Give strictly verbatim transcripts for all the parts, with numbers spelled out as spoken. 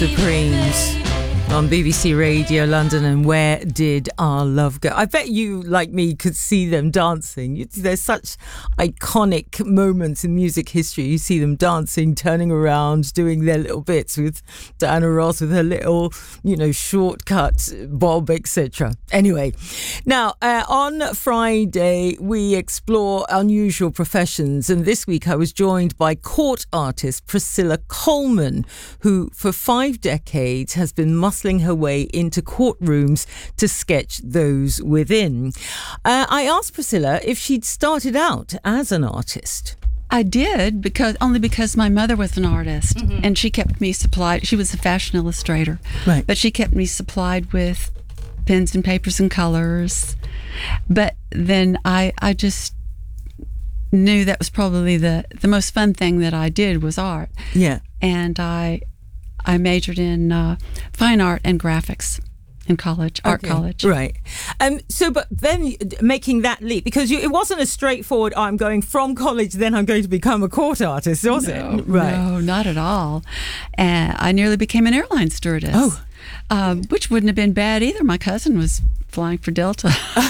Supremes on B B C Radio London, and Where Did Our Love Go? I bet you, like me, could see them dancing. You, there's such iconic moments in music history. You see them dancing, turning around, doing their little bits with Diana Ross with her little, you know, shortcut bob, et cetera. Anyway, now uh, on Friday we explore unusual professions, and this week I was joined by court artist Priscilla Coleman, who for five decades has been muscling her way into courtrooms to sketch those within. Uh, I asked Priscilla if she'd started out as an artist. I did, because only because my mother was an artist, mm-hmm. and she kept me supplied. She was a fashion illustrator, right? But she kept me supplied with pens and papers and colors. But then I, I just knew that was probably the the most fun thing that I did was art. Yeah, and I. I majored in uh, fine art and graphics in college, art okay. college. Right. Um. So, but then making that leap, because you, it wasn't a straightforward, oh, I'm going from college, then I'm going to become a court artist, was no, it? Right. No, not at all. And I nearly became an airline stewardess. Oh. Um, which wouldn't have been bad either. My cousin was flying for Delta.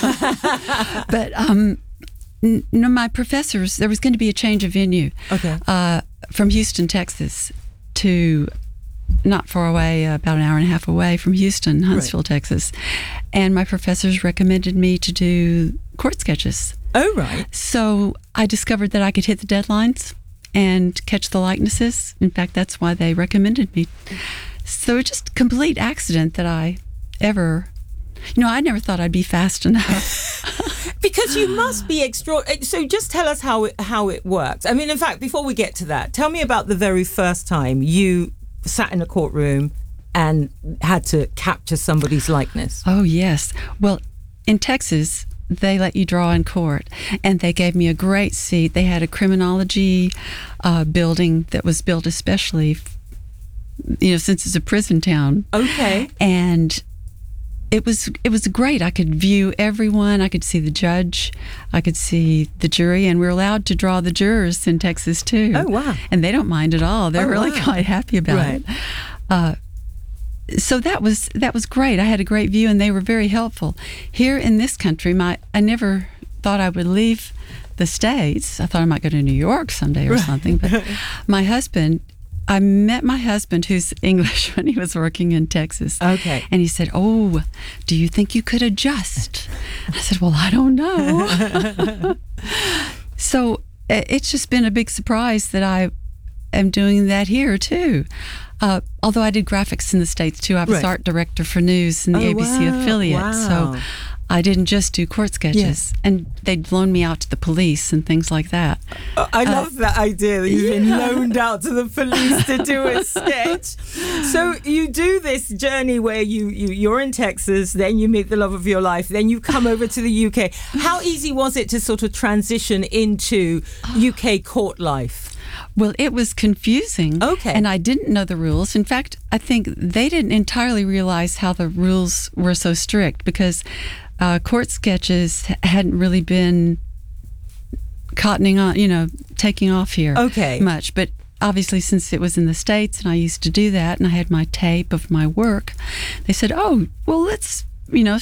But um, n- no, my professors, there was going to be a change of venue. Okay. Uh, from Houston, Texas to not far away, uh, about an hour and a half away from Houston, Huntsville, right. Texas. And my professors recommended me to do court sketches. Oh, right. So I discovered that I could hit the deadlines and catch the likenesses. In fact, that's why they recommended me. So it's just complete accident that I ever, you know, I never thought I'd be fast enough. Because you must be extra. So just tell us how it, how it works. I mean, in fact, before we get to that, tell me about the very first time you sat in a courtroom and had to capture somebody's likeness. Oh, yes. Well, in Texas, they let you draw in court, and they gave me a great seat. They had a criminology uh, building that was built especially, you know, since it's a prison town. Okay. And it was it was great. I could view everyone. I could see the judge. I could see the jury, and we're allowed to draw the jurors in Texas too. Oh, wow! And they don't mind at all. They're oh, really wow. quite happy about right. it. Uh, so that was that was great. I had a great view, and they were very helpful. Here in this country, my I never thought I would leave the States. I thought I might go to New York someday or right. something. But my husband. I met my husband, who's English, when he was working in Texas. Okay. And he said, "Oh, do you think you could adjust?" I said, "Well, I don't know." So it's just been a big surprise that I am doing that here, too. Uh, although I did graphics in the States, too. I was right. art director for news in the oh, A B C wow. affiliate. Wow. So I didn't just do court sketches. Yes. And they'd loan me out to the police and things like that. Uh, I love uh, that idea that you've yeah. been loaned out to the police to do a sketch. So you do this journey where you, you, you're in Texas, then you meet the love of your life, then you come over to the U K. How easy was it to sort of transition into U K court life? Well, it was confusing. Okay. And I didn't know the rules. In fact, I think they didn't entirely realize how the rules were so strict, because uh, court sketches hadn't really been cottoning on, you know, taking off here okay. much. But obviously, since it was in the States and I used to do that and I had my tape of my work, they said, "Oh, well, let's, you know,